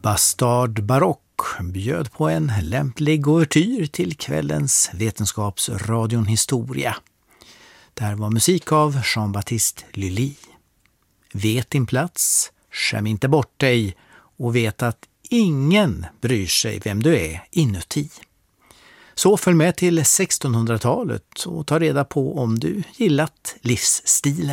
Bastard Barock bjöd på en lämplig ouvertyr till kvällens Vetenskapsradion historia. Där var musik av Jean-Baptiste Lully. Vet din plats, skäm inte bort dig och vet att ingen bryr sig vem du är inuti. Så följ med till 1600-talet och ta reda på om du gillat livsstilen.